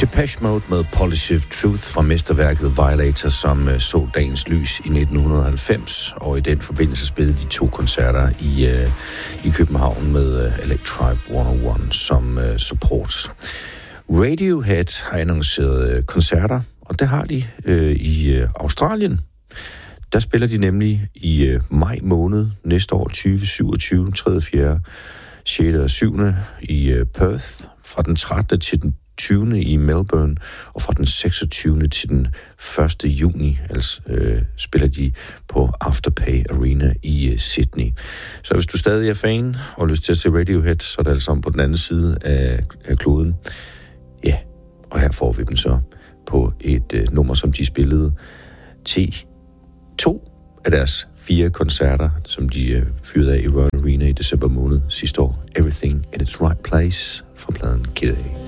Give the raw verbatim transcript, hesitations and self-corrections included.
Depeche Mode med Polish of Truth fra mesterværket Violator, som uh, så dagens lys i nitten halvfems, og i den forbindelse spillede de to koncerter i, uh, i København med uh, Electribe et nul et som uh, support. Radiohead har annonceret uh, koncerter, og det har de uh, i uh, Australien. Der spiller de nemlig i uh, maj måned næste år, tyve syvogtyve, tredje, fjerde, sjette og syvende i uh, Perth, fra den trettende til den tyvende i Melbourne, og fra den seksogtyvende til den første juni, altså øh, spiller de på Afterpay Arena i øh, Sydney. Så hvis du stadig er fan og har lyst til at se Radiohead, så er det altså på den anden side af, af kloden. Ja, og her får vi dem så på et øh, nummer, som de spillede til to af deres fire koncerter, som de øh, fyrede af i Royal Arena i december måned sidste år. Everything in its right place fra pladen Kid A.